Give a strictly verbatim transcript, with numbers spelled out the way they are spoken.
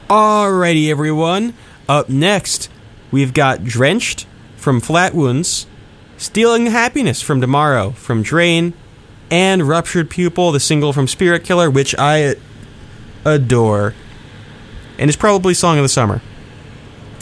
Alrighty, everyone. Up next, we've got Drenched from Flat Wounds, Stealing Happiness from Tomorrow from Drain, and Ruptured Pupil, the single from Spirit Killer, which I adore, and is probably Song of the Summer.